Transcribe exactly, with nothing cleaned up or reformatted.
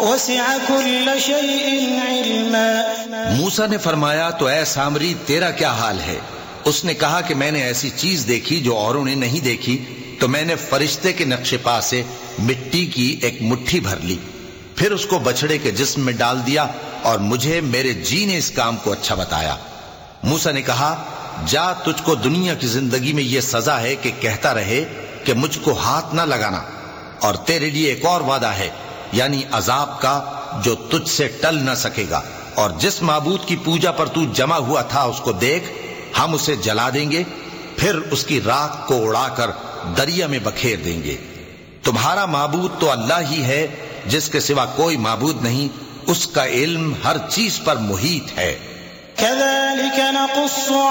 वसिअ कुल्ल शैइन इल्मा। मूसा ने फरमाया, तो ऐ सामरी तेरा क्या हाल है? उसने कहा कि मैंने ऐसी चीज देखी जो औरों ने नहीं देखी, तो मैंने फरिश्ते के नक्शे पा से मिट्टी की एक मुट्ठी भर ली, फिर उसको बछड़े के जिस्म में डाल दिया और मुझे मेरे जी ने इस काम को अच्छा बताया। मूसा ने कहा, जा, तुझको दुनिया की जिंदगी में यह सजा है कि कहता रहे कि मुझको हाथ ना लगाना, और तेरे लिए एक और वादा है, यानी अजाब का, जो तुझसे टल ना सकेगा। और जिस माबूद की पूजा पर तू जमा हुआ था उसको देख, हम उसे जला देंगे, फिर उसकी राख को उड़ाकर दरिया में बखेर देंगे। तुम्हारा माबूद तो अल्लाह ही है, जिसके सिवा कोई माबूद नहीं, उसका इल्म हर चीज पर मुहीत है।